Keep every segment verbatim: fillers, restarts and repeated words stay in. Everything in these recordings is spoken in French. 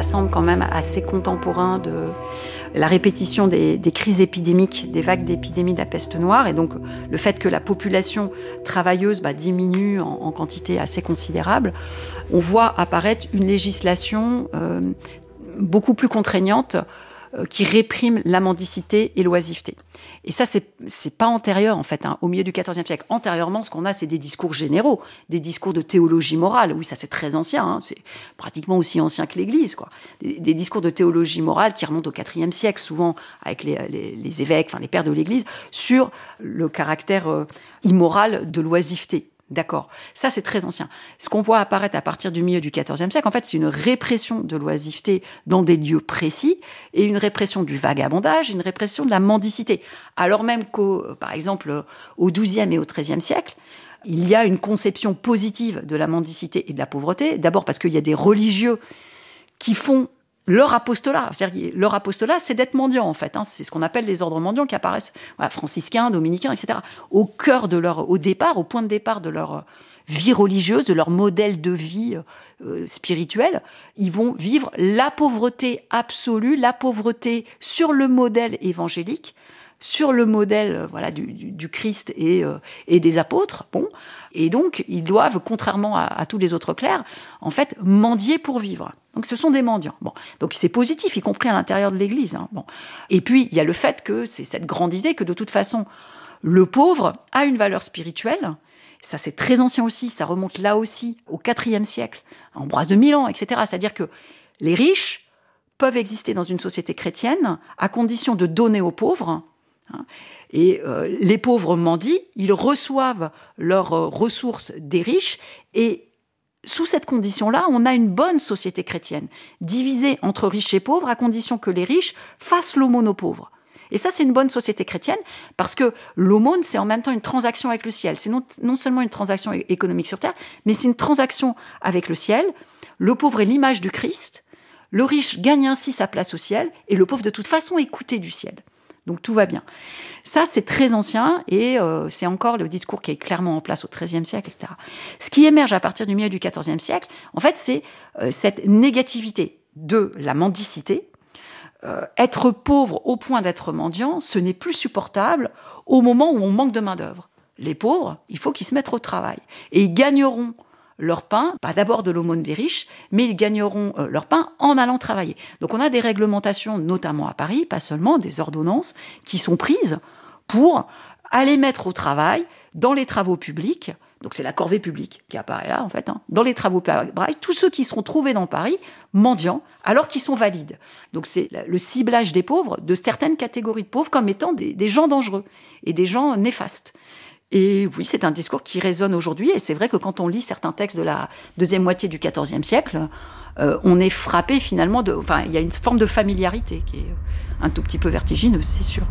ça semble quand même assez contemporain de la répétition des, des crises épidémiques, des vagues d'épidémies de la peste noire, et donc le fait que la population travailleuse bah, diminue en, en quantité assez considérable. On voit apparaître une législation euh, beaucoup plus contraignante euh, qui réprime la mendicité et l'oisiveté. Et ça, c'est, c'est pas antérieur, en fait, hein, au milieu du quatorzième siècle. Antérieurement, ce qu'on a, c'est des discours généraux, des discours de théologie morale. Oui, ça, c'est très ancien, hein, c'est pratiquement aussi ancien que l'Église, quoi. Des, des discours de théologie morale qui remontent au quatrième siècle, souvent avec les, les, les évêques, enfin les pères de l'Église, sur le caractère euh, immoral de l'oisiveté. D'accord, ça c'est très ancien. Ce qu'on voit apparaître à partir du milieu du quatorzième siècle, en fait, c'est une répression de l'oisiveté dans des lieux précis et une répression du vagabondage, une répression de la mendicité. Alors même qu'au, par exemple, au douzième et au treizième siècle, il y a une conception positive de la mendicité et de la pauvreté. D'abord parce qu'il y a des religieux qui font leur apostolat, c'est-à-dire leur apostolat, c'est d'être mendiant en fait. Hein. C'est ce qu'on appelle les ordres mendiants qui apparaissent, voilà, franciscains, dominicains, et cetera. Au cœur de leur, au départ, au point de départ de leur vie religieuse, de leur modèle de vie euh, spirituelle, ils vont vivre la pauvreté absolue, la pauvreté sur le modèle évangélique, sur le modèle euh, voilà du, du, du Christ et, euh, et des apôtres. Bon, et donc ils doivent, contrairement à, à tous les autres clercs, en fait mendier pour vivre. Donc ce sont des mendiants. Bon, donc c'est positif, y compris à l'intérieur de l'Église. Hein. Bon, et puis il y a le fait que c'est cette grande idée que de toute façon le pauvre a une valeur spirituelle. Ça c'est très ancien aussi, ça remonte là aussi au quatrième siècle, Ambroise de Milan, et cetera. C'est-à-dire que les riches peuvent exister dans une société chrétienne à condition de donner aux pauvres. Hein. Et euh, les pauvres mendient, ils reçoivent leurs euh, ressources des riches, et sous cette condition-là, on a une bonne société chrétienne, divisée entre riches et pauvres, à condition que les riches fassent l'aumône aux pauvres. Et ça, c'est une bonne société chrétienne, parce que l'aumône, c'est en même temps une transaction avec le ciel. C'est non, non seulement une transaction économique sur terre, mais c'est une transaction avec le ciel. Le pauvre est l'image du Christ, le riche gagne ainsi sa place au ciel, et le pauvre, de toute façon, est coûté du ciel. Donc tout va bien. Ça, c'est très ancien, et euh, c'est encore le discours qui est clairement en place au treizième siècle, et cetera. Ce qui émerge à partir du milieu du quatorzième siècle, en fait, c'est euh, cette négativité de la mendicité. Euh, être pauvre au point d'être mendiant, ce n'est plus supportable au moment où on manque de main-d'œuvre. Les pauvres, il faut qu'ils se mettent au travail. Et ils gagneront leur pain, pas d'abord de l'aumône des riches, mais ils gagneront euh, leur pain en allant travailler. Donc on a des réglementations, notamment à Paris, pas seulement, des ordonnances qui sont prises pour aller mettre au travail, dans les travaux publics, donc c'est la corvée publique qui apparaît là en fait, hein, dans les travaux publics, tous ceux qui seront trouvés dans Paris, mendiants, alors qu'ils sont valides. Donc c'est le ciblage des pauvres, de certaines catégories de pauvres, comme étant des, des gens dangereux et des gens néfastes. Et oui, c'est un discours qui résonne aujourd'hui, et c'est vrai que quand on lit certains textes de la deuxième moitié du quatorzième siècle, euh, on est frappé finalement de... Enfin, il y a une forme de familiarité qui est un tout petit peu vertigineuse, c'est sûr.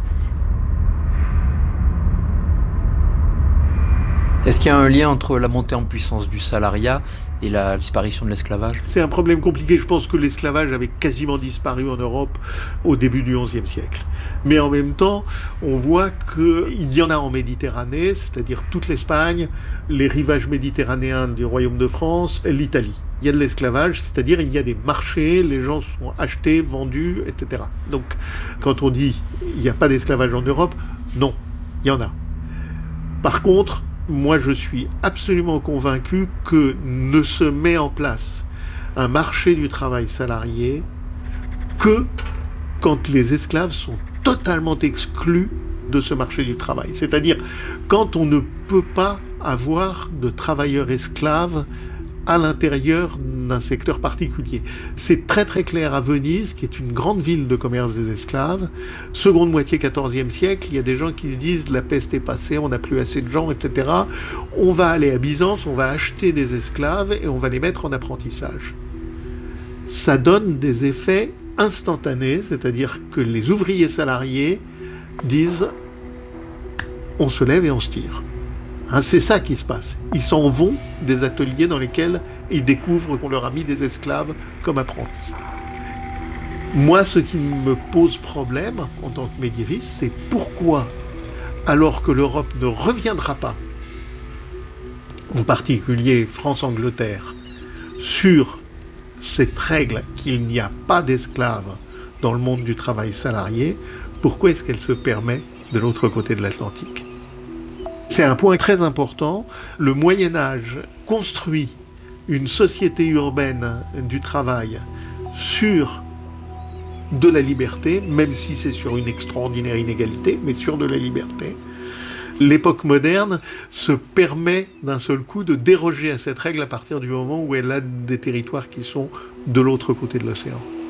Est-ce qu'il y a un lien entre la montée en puissance du salariat et la disparition de l'esclavage ? C'est un problème compliqué. Je pense que l'esclavage avait quasiment disparu en Europe au début du onzième siècle. Mais en même temps, on voit qu'il y en a en Méditerranée, c'est-à-dire toute l'Espagne, les rivages méditerranéens du Royaume de France, l'Italie. Il y a de l'esclavage, c'est-à-dire il y a des marchés, les gens sont achetés, vendus, et cetera. Donc, quand on dit il n'y a pas d'esclavage en Europe, non, il y en a. Par contre, moi, je suis absolument convaincu que ne se met en place un marché du travail salarié que quand les esclaves sont totalement exclus de ce marché du travail. C'est-à-dire quand on ne peut pas avoir de travailleurs esclaves à l'intérieur d'un secteur particulier. C'est très très clair à Venise, qui est une grande ville de commerce des esclaves. Seconde moitié quatorzième siècle, il y a des gens qui se disent la peste est passée, on n'a plus assez de gens, et cetera. On va aller à Byzance, on va acheter des esclaves et on va les mettre en apprentissage. Ça donne des effets instantanés, c'est-à-dire que les ouvriers salariés disent on se lève et on se tire. Hein, c'est ça qui se passe. Ils s'en vont des ateliers dans lesquels ils découvrent qu'on leur a mis des esclaves comme apprentis. Moi, ce qui me pose problème en tant que médiéviste, c'est pourquoi, alors que l'Europe ne reviendra pas, en particulier France-Angleterre, sur cette règle qu'il n'y a pas d'esclaves dans le monde du travail salarié, pourquoi est-ce qu'elle se permet de l'autre côté de l'Atlantique ? C'est un point très important. Le Moyen-Âge construit une société urbaine du travail sur de la liberté, même si c'est sur une extraordinaire inégalité, mais sur de la liberté. L'époque moderne se permet d'un seul coup de déroger à cette règle à partir du moment où elle a des territoires qui sont de l'autre côté de l'océan.